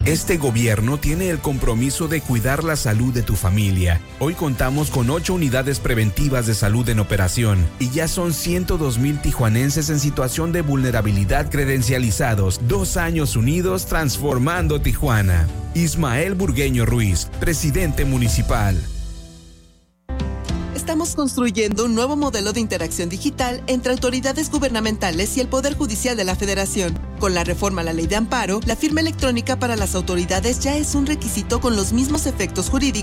Este gobierno tiene el compromiso de cuidar la salud de tu familia. Hoy contamos con 8 unidades preventivas de salud en operación y ya son 102,000 tijuanenses en situación de vulnerabilidad credencializados. 2 años unidos transformando Tijuana. Ismael Burgueño Ruiz, presidente municipal. Estamos construyendo un nuevo modelo de interacción digital entre autoridades gubernamentales y el Poder Judicial de la Federación. Con la reforma a la Ley de Amparo, la firma electrónica para las autoridades ya es un requisito con los mismos efectos jurídicos